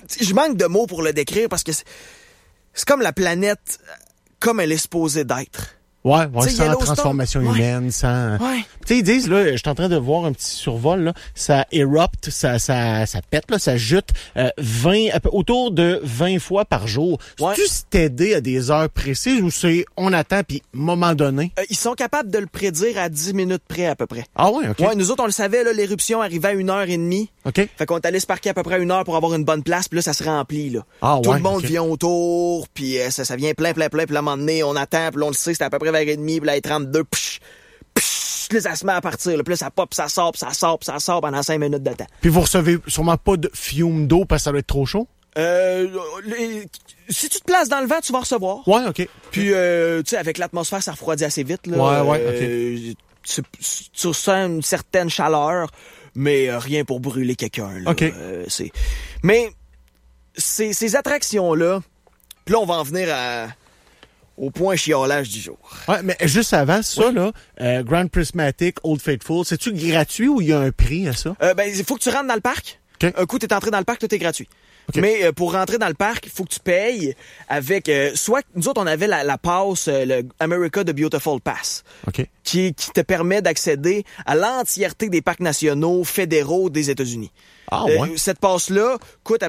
Je manque de mots pour le décrire parce que c'est comme la planète comme elle est supposée d'être. Ouais, sans transformation humaine, sans... Ouais. Tu sais, ils disent, là, je suis en train de voir un petit survol, là, ça érupte, ça pète, là, ça jute autour de 20 fois par jour. Ouais. C'est-tu s'aider à des heures précises ou c'est on attend puis moment donné? Ils sont capables de le prédire à 10 minutes près à peu près. Ah ouais, OK. Ouais, nous autres, on le savait, là, l'éruption arrivait à 1h30. OK. Fait qu'on est allé se parquer à peu près 1 heure pour avoir une bonne place, puis là, ça se remplit, là. Ah, Tout ouais, le monde OK. vient autour, puis ça vient plein, puis là, à un moment donné, on attend, puis là, on le sait, c'était à peu près vers 1h30, puis là, il est 32, là, ça se met à partir, là, puis là, ça pop, ça sort pendant 5 minutes de temps. Puis vous recevez sûrement pas de fume d'eau parce que ça doit être trop chaud? Si tu te places dans le vent, tu vas recevoir. Ouais, OK. Puis, tu sais, avec l'atmosphère, ça refroidit assez vite, là. Ouais, OK. Tu ressens une certaine chaleur, mais rien pour brûler quelqu'un, là. OK. Mais ces attractions-là, puis là, on va en venir au point chiolage du jour. Ouais, mais juste avant ça, là, Grand Prismatic, Old Faithful, c'est-tu gratuit ou il y a un prix à ça? Il faut que tu rentres dans le parc. OK. Un coup, t'es entré dans le parc, tout est gratuit. Okay. Mais pour rentrer dans le parc, il faut que tu payes avec... soit, nous autres, on avait la passe, le America the Beautiful Pass, OK. qui te permet d'accéder à l'entièreté des parcs nationaux fédéraux des États-Unis. Ah, ouais. Cette passe-là coûtait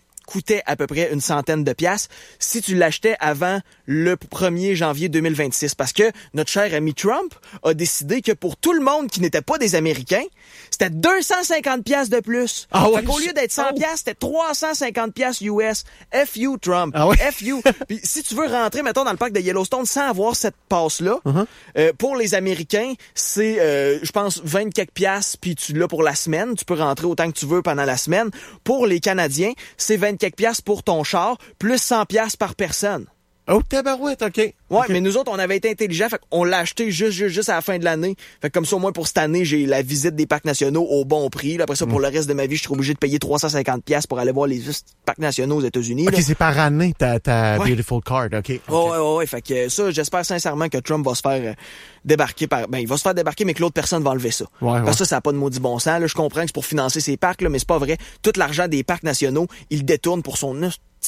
à peu près une centaine de piastres si tu l'achetais avant le 1er janvier 2026. Parce que notre cher ami Trump a décidé que pour tout le monde qui n'était pas des Américains, c'était 250 piastres de plus. Ah ouais, fait qu'au lieu d'être 100 piastres, c'était 350 piastres US. FU Trump. Ah ouais. FU. Puis si tu veux rentrer, mettons, dans le parc de Yellowstone sans avoir cette passe-là, pour les Américains, c'est, je pense, 20 quelques piastres, puis tu l'as pour la semaine. Tu peux rentrer autant que tu veux pendant la semaine. Pour les Canadiens, c'est 20 quelques piastres pour ton char, plus 100 piastres par personne. Oh, tabarouette, OK. Ouais, okay. Mais nous autres, on avait été intelligents, fait qu'on l'a acheté juste à la fin de l'année. Fait que comme ça, au moins pour cette année, j'ai la visite des parcs nationaux au bon prix. Là, après ça, pour le reste de ma vie, je serai obligé de payer 350 piastres pour aller voir les parcs nationaux aux États-Unis. OK, là. c'est par année ta Ouais. Beautiful Card, OK. Ouais. Fait que ça, j'espère sincèrement que Trump va se faire débarquer il va se faire débarquer, mais que l'autre personne va enlever ça. Ouais. Parce que ça n'a pas de maudit bon sens. Là, je comprends que c'est pour financer ces parcs, là, mais c'est pas vrai. Tout l'argent des parcs nationaux, il le détourne pour son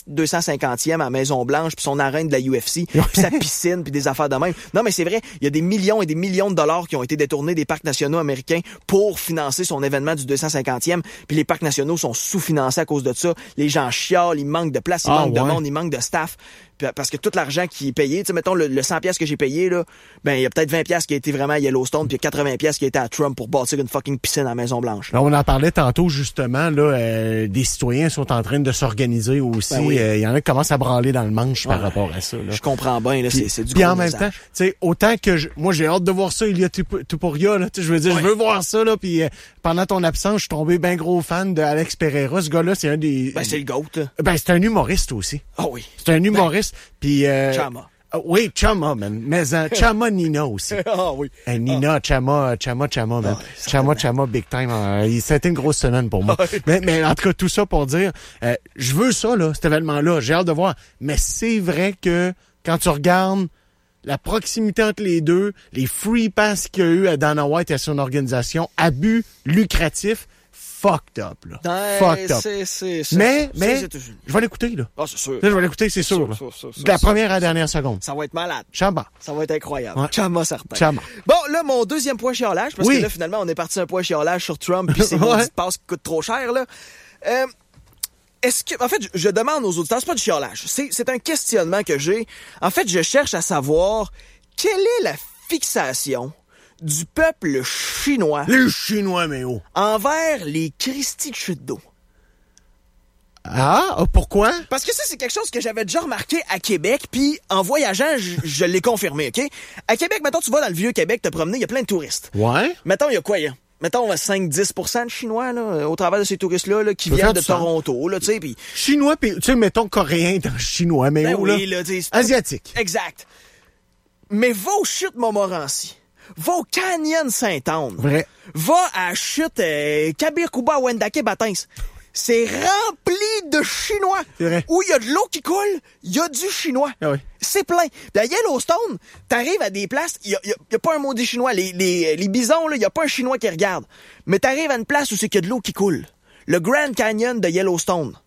250e à Maison-Blanche, puis son arène de la UFC, puis sa piscine, puis des affaires de même. Non, mais c'est vrai, il y a des millions et des millions de dollars qui ont été détournés des parcs nationaux américains pour financer son événement du 250e, puis les parcs nationaux sont sous-financés à cause de ça. Les gens chialent, il manque de place, il manque de monde, il manque de staff. Parce que tout l'argent qui est payé, tu sais, mettons, le 100 piastres que j'ai payé, là, il y a peut-être 20 piastres qui a été vraiment à Yellowstone, puis il y a 80 piastres qui a été à Trump pour bâtir une fucking piscine à Maison-Blanche. On en parlait tantôt, justement, là, des citoyens sont en train de s'organiser aussi. Ben oui. Y en a qui commencent à branler dans le manche par rapport à ça, là. Je comprends bien, là, c'est du Puis gros en même message. temps, tu sais, autant que moi, j'ai hâte de voir ça, il y a Tupuria, là, tu sais, je veux dire, je veux voir ça, là, puis pendant ton absence, je suis tombé bien gros fan de Alex Pereira. Ce gars-là, c'est un des... C'est le GOAT, là. c'est un humoriste aussi. Ah oui. C'est un humoriste, puis... Chama. Oui, Chama, man. Mais Chama Nina aussi. Ah oui. Nina, Chama, man. Chama, big time. Ça a été une grosse semaine pour moi. Mais en tout cas, tout ça pour dire, je veux ça, là, cet événement-là. J'ai hâte de voir. Mais c'est vrai que quand tu regardes la proximité entre les deux, les free pass qu'il y a eu à Dana White et à son organisation, abus lucratifs, fucked up, là. Fucked up. Mais, je vais l'écouter, là. Ah, c'est sûr. Je vais l'écouter, c'est sûr, là. De la première à la dernière seconde. Ça va être malade. Chama. Ça va être incroyable. Ouais. Chama, certain. Chama. Bon, là, mon deuxième point chiolage, parce que là, finalement, on est parti un point chiolage sur Trump, puis c'est mon petite passe qui coûte trop cher, là. En fait, je demande aux auditeurs, c'est pas du chiolage, c'est un questionnement que j'ai. En fait, je cherche à savoir quelle est la fixation du peuple chinois. Les Chinois, mais oh. Envers les Christie de chute d'eau. Ah, pourquoi? Parce que ça, c'est quelque chose que j'avais déjà remarqué à Québec, puis en voyageant, je l'ai confirmé, OK? À Québec, mettons, tu vas dans le Vieux-Québec te promener, il y a plein de touristes. Ouais. Mettons, il y a quoi, mettons, 5-10% de Chinois, là, au travers de ces touristes-là, qui viennent de Toronto, là, tu sais, puis... Chinois, puis, tu sais, mettons, coréen dans chinois, mais ben oh, oui, là. Asiatique. Exact. Mais va aux chutes Montmorency. Va au Canyon Saint-Anne. Vrai. Va à la chute Kabir-Kuba, Wendake, Batins. C'est rempli de Chinois. C'est vrai. Où il y a de l'eau qui coule, il y a du Chinois. Ah oui. C'est plein. Puis à Yellowstone, t'arrives à des places, il y a pas un maudit Chinois. Les bisons, là, il y a pas un Chinois qui regarde. Mais t'arrives à une place où c'est qu'il y a de l'eau qui coule. Le Grand Canyon de Yellowstone.